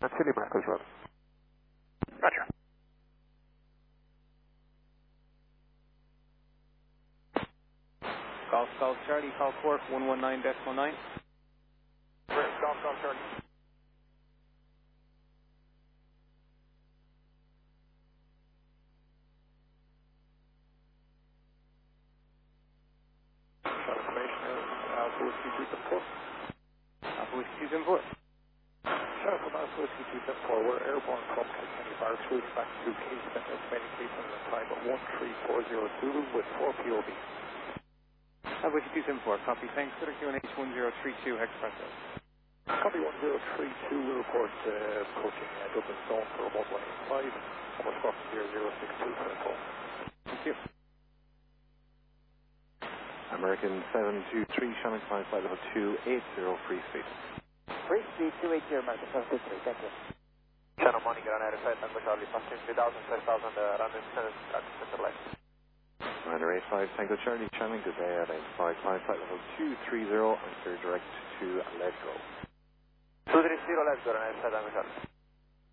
And Silly Mark as well. Roger. Golf Charlie, call Cork 119.9. Golf Charlie. Information Alpha Whiskey 274. Alpha Whiskey 274. Sheriff from Alpha Whiskey 274, we're airborne from Kilkenny Barracks, routing back to Case Center, estimating Case Center time at 13402 with 4 POB. Alpha Whiskey 274, copy. Thanks for the QNH 1032 Expresso. Copy 1032, we report approaching Dublin Zone for remote 185, and we're squawking 0062 for the call. Thank you. American 723, Shannon flight level 280, free speed. Free speed 280, American 723, thank you. Channel money, get on air, flight number Charlie, passing 3000, 5000, random center left. Commander 85, Tango Charlie, Shannon, good day, identified flight level 230, and clear direct to Ledgo. 230, let's go, and I said I'm Charlie.